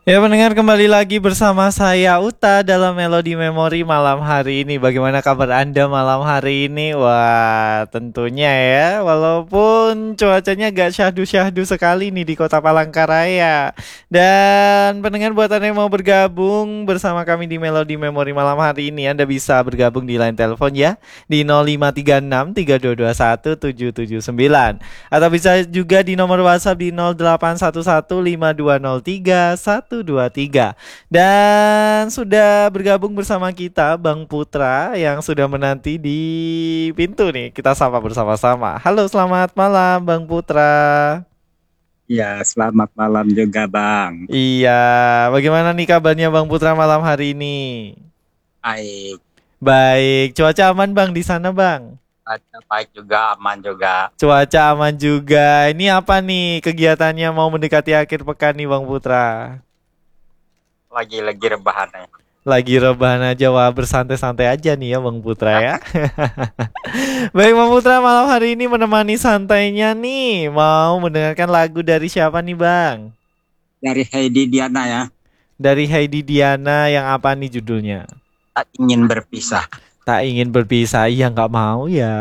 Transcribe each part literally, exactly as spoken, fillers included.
Ya pendengar kembali lagi bersama saya Uta dalam Melodi Memori malam hari ini. Bagaimana kabar Anda malam hari ini? Wah tentunya ya, walaupun cuacanya agak syahdu-syahdu sekali nih di kota Palangkaraya. Dan pendengar buat Anda yang mau bergabung bersama kami di Melodi Memori malam hari ini, Anda bisa bergabung di line telepon ya di nol lima tiga enam tiga dua dua satu tujuh tujuh sembilan. Atau bisa juga di nomor WhatsApp di nol delapan satu satu lima dua nol tiga satu dua tiga. Dan sudah bergabung bersama kita Bang Putra yang sudah menanti di pintu nih. Kita sapa bersama-sama. Halo, selamat malam Bang Putra. Ya, selamat malam juga, Bang. Iya, bagaimana nih kabarnya Bang Putra malam hari ini? Baik, Baik, cuaca aman Bang di sana Bang? baca baik juga, aman juga. Cuaca aman juga. Ini apa nih kegiatannya mau mendekati akhir pekan nih Bang Putra? Lagi-lagi rebahan nih. Lagi rebahan aja, wah bersantai-santai aja nih ya Bang Putra ya. Baik Bang Putra, malam hari ini menemani santainya nih. Mau mendengarkan lagu dari siapa nih Bang? Dari Heidi Diana ya, Dari Heidi Diana yang apa nih judulnya? tak ingin berpisah. Tak ingin berpisah, ya nggak mau ya.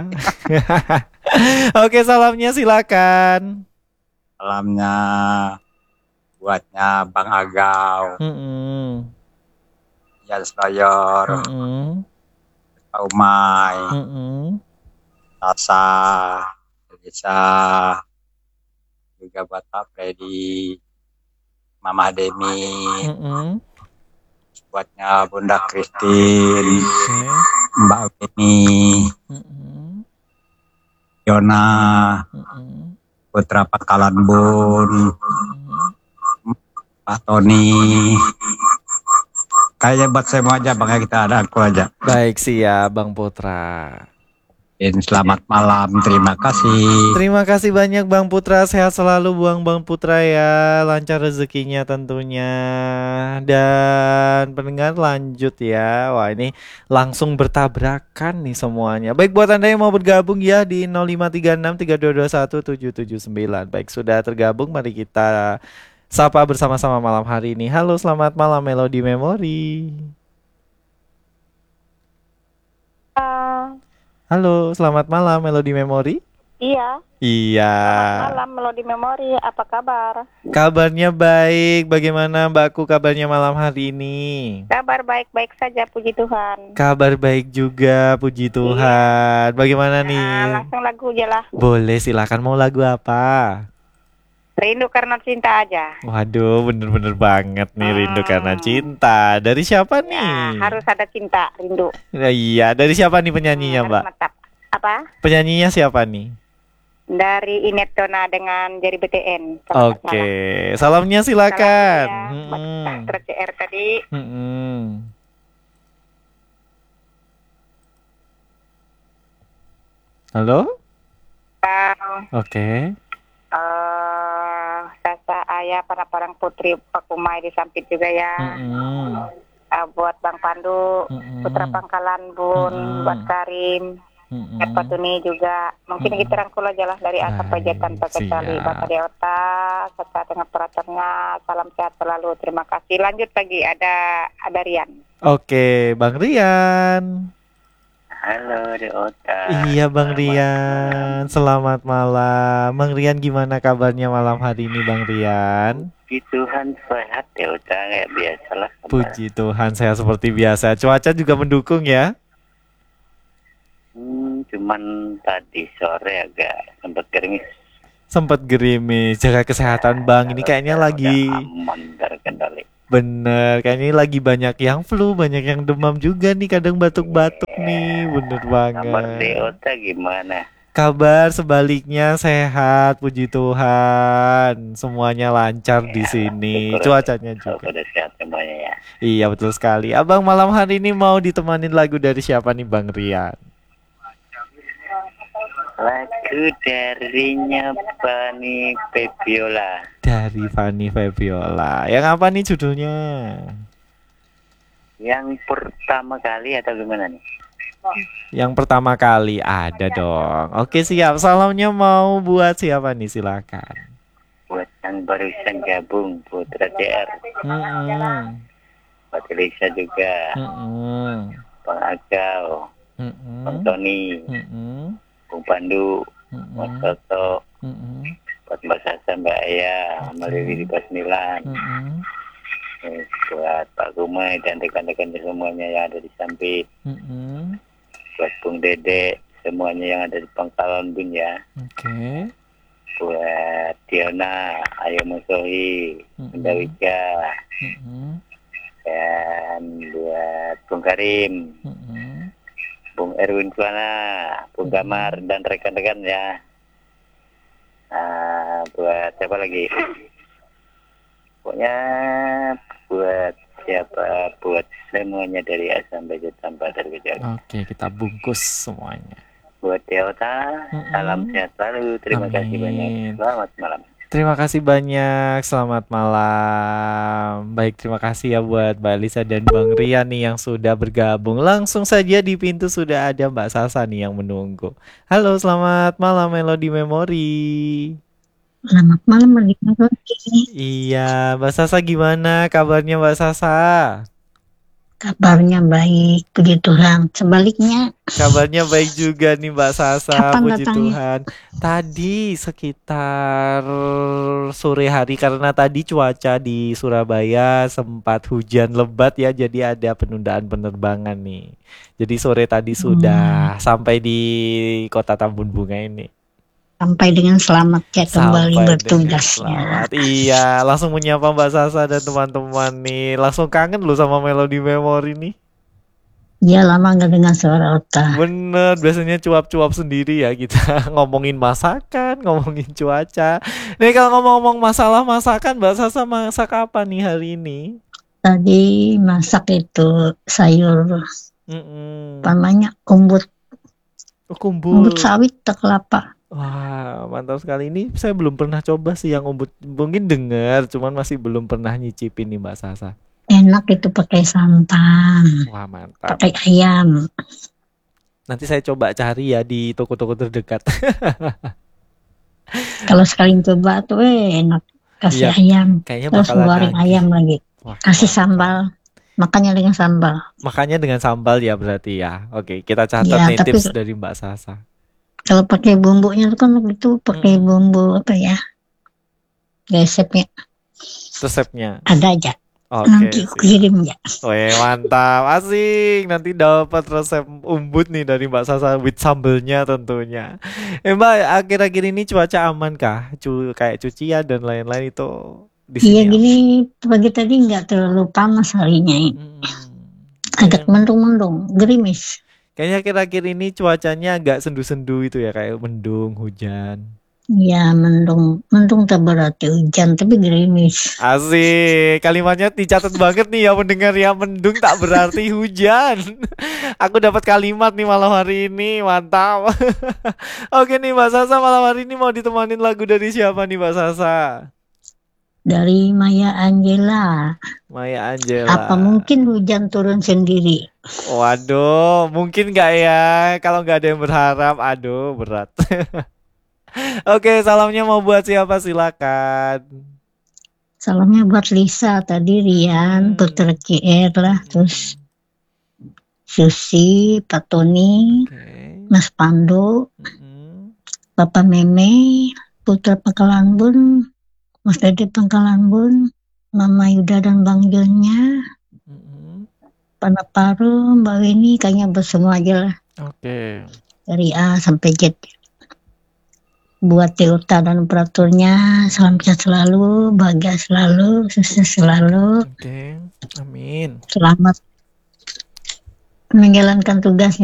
Oke, salamnya silakan. Salamnya buatnya Bang Agau, Mm-mm. Jan Sloyor, Mm-mm. Umay, Mm-mm. Sasa, Elisa, juga buat Pak Freddy, Mama Demi, Mm-mm. buatnya Bunda Christine, Oke. Mbak Weni, Mm-mm. Yona, Mm-mm. Putra Pakalan Bun, Mm-mm. Pak Tony. Kayaknya buat semua aja, Bang, ya, kita ada aku aja. Baik siap Bang Putra. Dan selamat malam, terima kasih. Terima kasih banyak Bang Putra, sehat selalu Buang Bang Putra ya, lancar rezekinya tentunya. Dan pendengar lanjut ya, wah ini langsung bertabrakan nih semuanya. Baik buat Anda yang mau bergabung ya di nol lima tiga enam tiga dua dua satu tujuh tujuh sembilan. Baik sudah tergabung, mari kita sapa bersama-sama malam hari ini. Halo selamat malam Melodi Memori. Ah, Halo selamat malam Melodi Memori. iya, Iya. selamat malam Melodi Memori. Apa kabar? Kabarnya baik. Bagaimana Mbakku kabarnya malam hari ini? Kabar baik-baik saja, puji Tuhan. Kabar baik juga, puji Iya. Tuhan. Bagaimana Nah, nih? langsung lagu aja lah. Boleh silakan mau lagu apa? Rindu karena cinta aja. Waduh, bener-bener banget nih rindu karena Hmm. cinta. Dari siapa Ya, nih? harus ada cinta, rindu. Nah, iya, dari siapa nih Hmm, penyanyinya, harus Mbak? mantap. Apa? Penyanyinya siapa nih? Dari Inet Dona dengan Jerry B T N. kalau nggak Oke, salah. salamnya Salam silakan. ya, buat Mm-mm. Sastra C R tadi. Mm-mm. Halo? Uh, Oke. eh, Sasa Ayah, para parang putri Pakumai di Sampit juga ya. Mm-mm. Uh, buat Bang Pandu, Mm-mm. Putra Pangkalan Bun, Mm-mm. buat Karim, Mm-mm. Ed Patuni juga. Mungkin Mm-mm. kita rangkul aja lah dari asap Baik, aja tanpa kecuali siap. Bapak Deota, serta dengan operatornya. Salam sehat selalu, terima kasih. Lanjut lagi, ada ada Rian. Oke, Bang Rian. Halo, Deota. Iya, Bang Rian. Selamat malam. Bang Rian gimana kabarnya malam hari ini, Bang Rian? Puji Tuhan sehat, Deota, kayak biasalah. Puji Tuhan, saya seperti biasa. Cuaca juga mendukung ya? Hmm, cuman tadi sore agak sempat gerimis. Sempat gerimis. Jaga kesehatan, Bang. Ini kayaknya lagi aman terkendali. bener. Kayaknya ini lagi banyak yang flu, banyak yang demam juga nih. Kadang batuk-batuk nih. Bener Kabar banget. Deota gimana? Kabar sebaliknya sehat, puji Tuhan. Semuanya lancar di sini. syukur. Cuacanya Kalau juga. udah sehat semuanya ya. Iya, betul sekali. Abang malam hari ini mau ditemanin lagu dari siapa nih, Bang Rian? Lagu darinya Bani Febiola. Dari Fanny Febiola. Yang apa nih judulnya? Yang pertama kali atau gimana nih? Yang pertama kali ada dong. Oke, siap. Salamnya mau buat siapa nih? Silakan. Buat yang barusan gabung Putra T R, Mm-mm. Pak Elisa juga, Mm-mm. Bang Agau, Bang Mm-mm. Tony, Mm-mm. Bung Pandu, Mas Mm-mm. Toto, Mm-mm. buat Mbak Sasa, Mbak Aya, sama Oke. Lili di Pasmilan, Mm-mm. eh, buat Pak Gumai dan rekan-rekannya semuanya yang ada di Sampit, Mm-mm. buat Bung Dede, semuanya yang ada di Pangkalan Bun ya, Oke. buat Tiona, Ayo Musohi, Mm-mm. Bunda Wika, Mm-mm. dan buat Bung Karim, Mm-mm. Bung Erwin Kuana, Bung Mm-mm. Kamar, dan rekan-rekan ya. Nah, buat siapa lagi? Pokoknya buat siapa? Buat semuanya dari A sampai Z tanpa terkecuali. Oke, kita bungkus semuanya. Buat Deota, Mm-mm. salam sehat selalu. Terima kasih banyak. Amin. Selamat malam. Terima kasih banyak, selamat malam. Baik, terima kasih ya buat Mbak Elisa dan Bang Rian nih yang sudah bergabung. Langsung saja di pintu sudah ada Mbak Sasa nih yang menunggu. Halo, selamat malam Melody Memory. Selamat malam, Mbak Rocky. Iya, Mbak Sasa gimana kabarnya Mbak Sasa? Kabarnya baik, puji Tuhan. Sebaliknya, Kabarnya baik juga nih Mbak Sasa, kapan puji datangnya? Tuhan. Tadi sekitar sore hari karena tadi cuaca di Surabaya sempat hujan lebat ya, jadi ada penundaan penerbangan nih. Jadi sore tadi Hmm, sudah sampai di Kota Tambun Bunga ini. sampai dengan selamat ya kembali Sampai dengan bertugasnya. selamat. Iya, langsung menyapa Mbak Sasa dan teman-teman nih. Langsung kangen loh sama Melody Memory nih. Dia lama nggak dengar suara Ota. Bener, biasanya cuap-cuap sendiri ya kita ngomongin masakan, ngomongin cuaca. Nih kalau ngomong-ngomong masalah masakan, Mbak Sasa masak apa nih hari ini? Tadi masak itu sayur, Mm-mm. apa namanya, umbut, Oh, umbut kumbul. sawit atau kelapa. Wah, mantap sekali. Ini saya belum pernah coba sih yang umbut. Mungkin dengar, cuman masih belum pernah nyicipin nih Mbak Sasa. Enak itu pakai santan, Wah, mantap. pakai ayam. Nanti saya coba cari ya di toko-toko terdekat. Kalau sekali coba tuh eh, enak. Kasih Iya, ayam, kayaknya terus bakalan goreng nagih. ayam lagi. Wah, Kasih mantap. sambal, makannya dengan sambal. Makanya dengan sambal ya berarti ya. Oke, kita catat Ya, nih tapi tips dari Mbak Sasa. kalau pakai bumbunya itu kan itu pakai Mm-mm. bumbu apa ya? Resepnya Resepnya. ada aja. Oke, Nanti aku siap. kirim ya. Weh, mantap, asik. Nanti dapat resep umbut nih dari Mbak Sasa with sambelnya tentunya. Eh Mbak, akhir-akhir ini cuaca aman kah? Cu kayak cucian dan lain-lain itu di Iya sini gini pagi tadi nggak terlalu panas harinya ini. Hmm, Agak kayaknya, mendung-mendung, gerimis. kayaknya akhir-akhir ini cuacanya agak sendu-sendu itu ya, kayak mendung, hujan. Ya mendung, mendung tak berarti hujan tapi gerimis. Asik, kalimatnya dicatat banget nih ya pendengar ya, mendung tak berarti hujan. Aku dapat kalimat nih malam hari ini, mantap. Oke nih Mbak Sasa, malam hari ini mau ditemanin lagu dari siapa nih Mbak Sasa? Dari Maya Angela. Maya Apa Angela. mungkin hujan turun sendiri? Waduh, mungkin nggak ya? Kalau nggak ada yang berharap, aduh berat. Oke, salamnya mau buat siapa? Silakan. Salamnya buat Lisa tadi, Rian, Hmm, Putra K R lah, terus hmm, Susi, Pak Tony, oke. Mas Pandu, Hmm, Bapak Meme, Putra Pangkalan Bun, Mas Dede Pangkalan Bun, Mama Yuda dan Bang Jonnya, hmm, Pak Paru, Mbak Weni, kayaknya buat semua aja lah. oke. Dari A sampai Z. Buat Teota dan operatornya, salam sehat selalu, bahagia selalu, sukses selalu, Oke, amin. selamat menjalankan tugasnya.